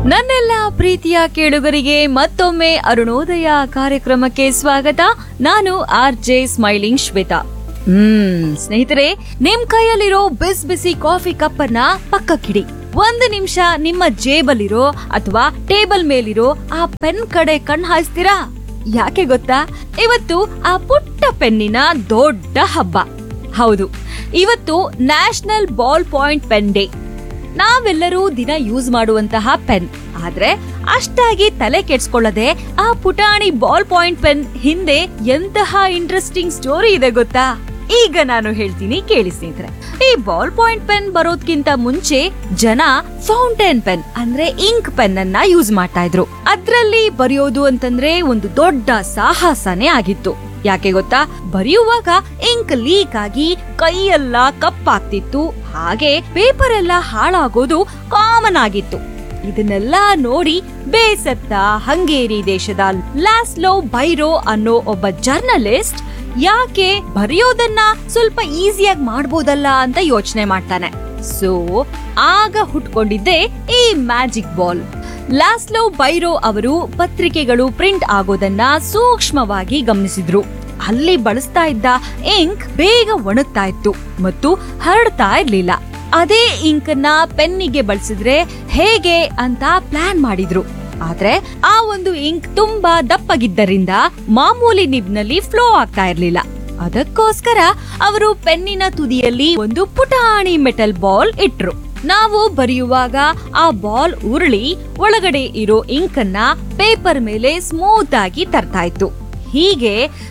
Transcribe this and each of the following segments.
ನನ್ನೆಲ್ಲ ಪ್ರೀತಿಯ ಕೇಳುಗರಿಗೆ ಮತ್ತೊಮ್ಮೆ ಅರುಣೋದಯ ಕಾರ್ಯಕ್ರಮಕ್ಕೆ ಸ್ವಾಗತ. ನಾನು RJ ಸ್ಮೈಲಿಂಗ್ ಶ್ವೇತಾ. ಸ್ನೇಹಿತರೆ, ನಿಮ್ ಕೈಯಲ್ಲಿರೋ ಬಿಸಿ ಬಿಸಿ ಕಾಫಿ ಕಪ್ ಅನ್ನ ಪಕ್ಕಕ್ಕಿಡಿ. 1 ನಿಮಿಷ ನಿಮ್ಮ ಜೇಬಲ್ಲಿರೋ ಅಥವಾ ಟೇಬಲ್ ಮೇಲಿರೋ ಆ ಪೆನ್ ಕಡೆ ಕಣ್ ಹಾಯಿಸ್ತೀರಾ? ಯಾಕೆ ಗೊತ್ತಾ? ಇವತ್ತು ಆ ಪುಟ್ಟ ಪೆನ್ನಿನ ದೊಡ್ಡ ಹಬ್ಬ. ಹೌದು, ಇವತ್ತು national ball point pen day. ನಾವೆಲ್ಲರೂ ದಿನ ಯೂಸ್ ಮಾಡುವಂತಹ ಪೆನ್. ಆದ್ರೆ ಅಷ್ಟಾಗಿ ತಲೆ ಕೆಡ್ಸ್ಕೊಳ್ಳದೆ ಆ ಪುಟಾಣಿ ಬಾಲ್ ಪಾಯಿಂಟ್ ಪೆನ್ ಹಿಂದೆ ಎಂತಹ ಇಂಟ್ರೆಸ್ಟಿಂಗ್ ಸ್ಟೋರಿ ಇದೆ ಗೊತ್ತಾ? ಈಗ ನಾನು ಹೇಳ್ತೀನಿ, ಕೇಳಿ ಸ್ನೇಹಿತರೆ. ಈ ಬಾಲ್ ಪಾಯಿಂಟ್ ಪೆನ್ ಬರೋದ್ಕಿಂತ ಮುಂಚೆ ಜನ ಫೌಂಟೇನ್ ಪೆನ್ ಅಂದ್ರೆ ಇಂಕ್ ಪೆನ್ ಅನ್ನ ಯೂಸ್ ಮಾಡ್ತಾ ಇದ್ರು. ಅದ್ರಲ್ಲಿ ಬರೆಯೋದು ಅಂತಂದ್ರೆ ಒಂದು ದೊಡ್ಡ ಸಾಹಸನೇ ಆಗಿತ್ತು. ಯಾಕೆ ಗೊತ್ತಾ? ಬರೆಯುವಾಗ ಇಂಕ್ ಲೀಕ್ ಆಗಿ ಕೈಯೆಲ್ಲ ಕಪ್ಪಾಗ್ತಿತ್ತು, ಹಾಗೆ ಪೇಪರ್ ಎಲ್ಲ ಹಾಳಾಗೋದು ಕಾಮನ್ ಆಗಿತ್ತು. ಇದನ್ನೆಲ್ಲ ನೋಡಿ ಬೇಸತ್ತ ಹಂಗೇರಿ ದೇಶದ ಲಾಸ್ಲೋ ಬೈರೋ ಅನ್ನೋ ಒಬ್ಬ ಜರ್ನಲಿಸ್ಟ್ ಯಾಕೆ ಬರೆಯೋದನ್ನ ಸ್ವಲ್ಪ ಈಸಿಯಾಗಿ ಮಾಡ್ಬೋದಲ್ಲ ಅಂತ ಯೋಚನೆ ಮಾಡ್ತಾನೆ. ಸೊ ಆಗ ಹುಟ್ಕೊಂಡಿದ್ದೆ ಈ ಮ್ಯಾಜಿಕ್ ಬಾಲ್. ಲಾಸ್ಲೋ ಬೈರೋ ಅವರು ಪತ್ರಿಕೆಗಳು ಪ್ರಿಂಟ್ ಆಗೋದನ್ನ ಸೂಕ್ಷ್ಮವಾಗಿ ಗಮನಿಸಿದ್ರು. ಅಲ್ಲಿ ಬಳಸ್ತಾ ಇದ್ದ ಇಂಕ್ ಬೇಗ ಒಣಗ್ತಾ ಇತ್ತು ಮತ್ತು ಹರಡ್ತಾ ಇರ್ಲಿಲ್ಲ. ಅದೇ ಇಂಕ್ ನ ಪೆನ್ನಿಗೆ ಬಳಸಿದ್ರೆ ಹೇಗೆ ಅಂತ ಪ್ಲಾನ್ ಮಾಡಿದ್ರು. ಆದ್ರೆ ಆ ಒಂದು ಇಂಕ್ ತುಂಬಾ ದಪ್ಪಗಿದ್ದರಿಂದ ಮಾಮೂಲಿ ನಿಬ್ನಲ್ಲಿ ಫ್ಲೋ ಆಗ್ತಾ ಇರ್ಲಿಲ್ಲ. ಅದಕ್ಕೋಸ್ಕರ ಅವರು ಪೆನ್ನಿನ ತುದಿಯಲ್ಲಿ ಒಂದು ಪುಟಾಣಿ ಮೆಟಲ್ ಬಾಲ್ ಇಟ್ರು. ನಾವು ಬರೆಯುವಾಗ ಆ ಬಾಲ್ ಉರುಳಿ ಒಳಗಡೆ ಇರೋ ಇಂಕ್ ಅನ್ನ ಪೇಪರ್ ಮೇಲೆ ಸ್ಮೂತ್ ಆಗಿ ತರ್ತಾ ಇತ್ತು. ಹೀಗೆ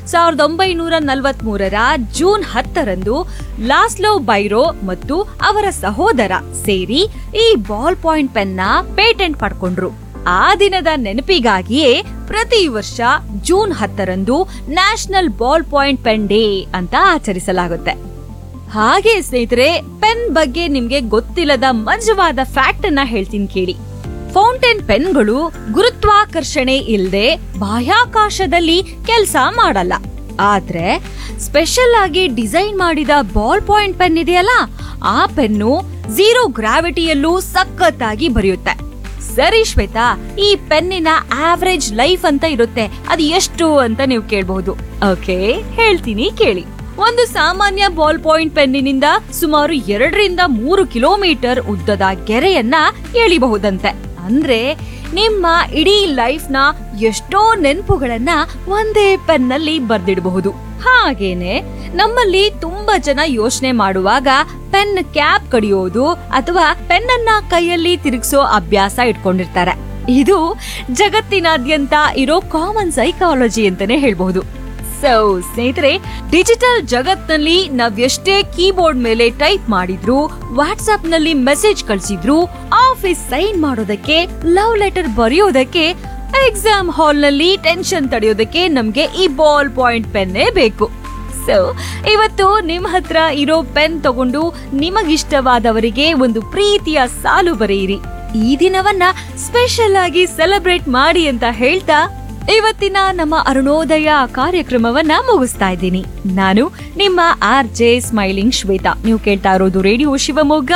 1943ರ ಜೂನ್ 10ರಂದು ಲಾಸ್ಲೋ ಬೈರೋ ಮತ್ತು ಅವರ ಸಹೋದರ ಸೇರಿ ಈ ಬಾಲ್ ಪಾಯಿಂಟ್ ಪೆನ್ನ ಪೇಟೆಂಟ್ ಪಡ್ಕೊಂಡ್ರು. ಆ ದಿನದ ನೆನಪಿಗಾಗಿಯೇ ಪ್ರತಿ ವರ್ಷ June 10ರಂದು national ball point pen day ಅಂತ ಆಚರಿಸಲಾಗುತ್ತೆ. ಹಾಗೆ ಸ್ನೇಹಿತರೆ, ಪೆನ್ ಬಗ್ಗೆ ನಿಮ್ಗೆ ಗೊತ್ತಿಲ್ಲದ ಮಜವಾದ ಫ್ಯಾಕ್ಟ್ ಅನ್ನ ಹೇಳ್ತೀನಿ ಕೇಳಿ. ಫೌಂಟೇನ್ ಪೆನ್ಗಳು ಗುರುತ್ವಾಕರ್ಷಣೆ ಇಲ್ಲದೆ ಬಾಹ್ಯಾಕಾಶದಲ್ಲಿ ಕೆಲಸ ಮಾಡಲ್ಲ. ಆದ್ರೆ ಸ್ಪೆಷಲ್ ಆಗಿ ಡಿಸೈನ್ ಮಾಡಿದ ಬಾಲ್ ಪಾಯಿಂಟ್ ಪೆನ್ ಇದೆಯಲ್ಲ, ಆ ಪೆನ್ನು 0 ಗ್ರಾವಿಟಿಯಲ್ಲೂ ಸಖತ್ತಾಗಿ ಬರೆಯುತ್ತೆ. ಸರಿ ಶ್ವೇತಾ, ಈ ಪೆನ್ನಿನ ಆವರೇಜ್ ಲೈಫ್ ಅಂತ ಇರುತ್ತೆ, ಅದು ಎಷ್ಟು ಅಂತ ನೀವು ಕೇಳಬಹುದು. ಓಕೆ, ಹೇಳ್ತೀನಿ ಕೇಳಿ. ಒಂದು ಸಾಮಾನ್ಯ ಬಾಲ್ ಪಾಯಿಂಟ್ ಪೆನ್ನಿನಿಂದ ಸುಮಾರು 2 ರಿಂದ 3 ಕಿಲೋಮೀಟರ್ ಉದ್ದದ ಗೆರೆಯನ್ನ ಎಳಿಬಹುದಂತೆ. ಅಂದ್ರೆ ನಿಮ್ಮ ಇಡೀ ಲೈಫ್ ನ ಎಷ್ಟೋ ನೆನಪುಗಳನ್ನ ಒಂದೇ ಪೆನ್ ನಲ್ಲಿ ಬರ್ದಿಡಬಹುದು. ಹಾಗೇನೆ ನಮ್ಮಲ್ಲಿ ತುಂಬಾ ಜನ ಯೋಚನೆ ಮಾಡುವಾಗ ಪೆನ್ ಕ್ಯಾಪ್ ಕಡಿಯೋದು ಅಥವಾ ಪೆನ್ ಅನ್ನ ಕೈಯಲ್ಲಿ ತಿರುಗಿಸೋ ಅಭ್ಯಾಸ ಇಟ್ಕೊಂಡಿರ್ತಾರೆ. ಇದು ಜಗತ್ತಿನಾದ್ಯಂತ ಇರೋ ಕಾಮನ್ ಸೈಕಾಲಜಿ ಅಂತಾನೆ ಹೇಳ್ಬಹುದು. ಸೊ ಸ್ನೇಹಿತರೆ, ಡಿಜಿಟಲ್ ಜಗತ್ನಲ್ಲಿ ನಾವ್ ಎಷ್ಟೇ ಕೀಬೋರ್ಡ್ ಮೇಲೆ ಟೈಪ್ ಮಾಡಿದ್ರು, ವಾಟ್ಸ್ಆಪ್ ನಲ್ಲಿ ಮೆಸೇಜ್ ಕಳ್ಸಿದ್ರು, ಆಫೀಸ್ ಸೈನ್ ಮಾಡೋದಕ್ಕೆ, ಲವ್ ಲೆಟರ್ ಬರೆಯೋದಕ್ಕೆ, ಎಕ್ಸಾಮ್ ಹಾಲ್ ನಲ್ಲಿ ಟೆನ್ಷನ್ ತಡೆಯೋದಕ್ಕೆ ನಮ್ಗೆ ಈ ಬಾಲ್ ಪಾಯಿಂಟ್ ಪೆನ್ನೇ ಬೇಕು. ಸೊ ಇವತ್ತು ನಿಮ್ ಹತ್ರ ಇರೋ ಪೆನ್ ತಗೊಂಡು ನಿಮಗಿಷ್ಟವಾದವರಿಗೆ ಒಂದು ಪ್ರೀತಿಯ ಸಾಲು ಬರೆಯಿರಿ. ಈ ದಿನವನ್ನ ಸ್ಪೆಷಲ್ ಆಗಿ ಸೆಲೆಬ್ರೇಟ್ ಮಾಡಿ ಅಂತ ಹೇಳ್ತಾ ಇವತ್ತಿನ ನಮ್ಮ ಅರುಣೋದಯ ಕಾರ್ಯಕ್ರಮವನ್ನ ಮುಗಿಸ್ತಾ ಇದ್ದೀನಿ. ನಾನು ನಿಮ್ಮ RJ ಸ್ಮೈಲಿಂಗ್ ಶ್ವೇತಾ. ನೀವು ಕೇಳ್ತಾ ಇರೋದು ರೇಡಿಯೋ ಶಿವಮೊಗ್ಗ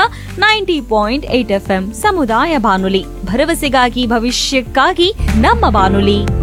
90.8 FM ಸಮುದಾಯ ಬಾನುಲಿ. ಭರವಸೆಗಾಗಿ ಭವಿಷ್ಯಕ್ಕಾಗಿ ನಮ್ಮ ಬಾನುಲಿ.